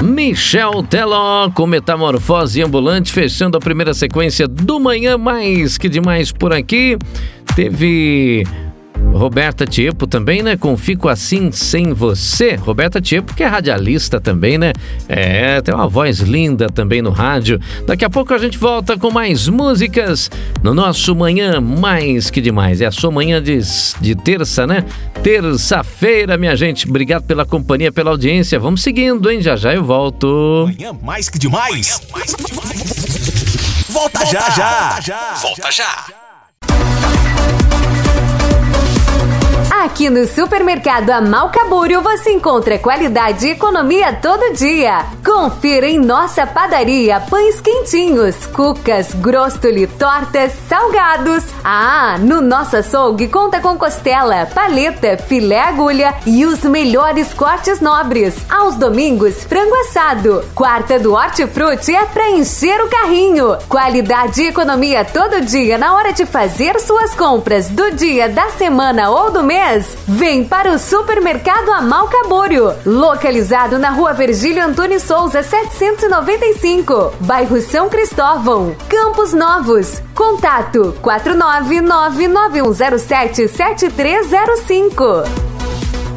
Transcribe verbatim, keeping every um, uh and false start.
Michel Teló com Metamorfose Ambulante, fechando a primeira sequência do Manhã Mais Que Demais por aqui. Teve Roberta Tiepo também, né? Com Fico Assim Sem Você. Roberta Tiepo, que é radialista também, né? É, tem uma voz linda também no rádio. Daqui a pouco a gente volta com mais músicas no nosso Manhã Mais Que Demais. É a sua manhã de, de terça, né? Terça-feira, minha gente. Obrigado pela companhia, pela audiência. Vamos seguindo, hein? Já já eu volto. Manhã Mais Que Demais. Manhã Mais Que Demais. Volta, volta já, já. já. Volta já. Aqui no Supermercado Amalca Búrio você encontra qualidade e economia todo dia. Confira em nossa padaria pães quentinhos, cucas, grostoli, tortas, salgados. Ah, no nosso açougue conta com costela, paleta, filé agulha e os melhores cortes nobres. Aos domingos, frango assado. Quarta do Hortifruti é pra encher o carrinho. Qualidade e economia todo dia na hora de fazer suas compras do dia, da semana ou do mês. Vem para o Supermercado Amalca Búrio, localizado na Rua Virgílio Antônio Souza, setecentos e noventa e cinco, bairro São Cristóvão, Campos Novos. Contato quatro nove nove nove um zero sete sete três zero cinco.